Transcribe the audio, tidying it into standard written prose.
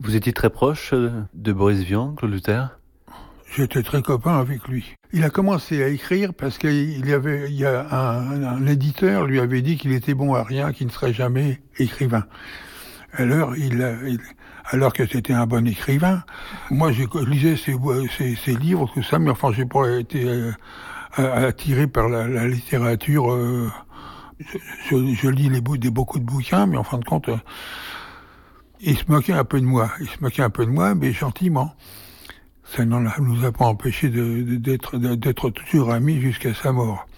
Vous étiez très proche de Boris Vian, Claude Luther? J'étais très copain avec lui. Il a commencé à écrire parce qu'il y a un éditeur lui avait dit qu'il était bon à rien, qu'il ne serait jamais écrivain. Alors que c'était un bon écrivain, moi je lisais ses livres, tout ça, mais enfin j'ai pas été attiré par la littérature. Je lis beaucoup de bouquins, mais en fin de compte, il se moquait un peu de moi. Il se moquait un peu de moi, mais gentiment. Ça ne nous a pas empêché d'être toujours amis jusqu'à sa mort.